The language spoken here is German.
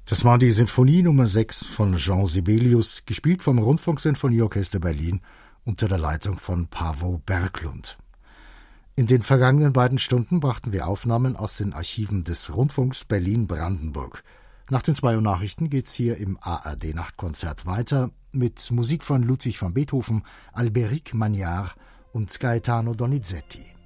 Das war die Sinfonie Nummer 6 von Jean Sibelius, gespielt vom Rundfunksinfonieorchester Berlin unter der Leitung von Paavo Berglund. In den vergangenen beiden Stunden brachten wir Aufnahmen aus den Archiven des Rundfunks Berlin-Brandenburg. Nach den 2 Uhr Nachrichten geht's hier im ARD-Nachtkonzert weiter mit Musik von Ludwig van Beethoven, Albéric Magnard und Gaetano Donizetti.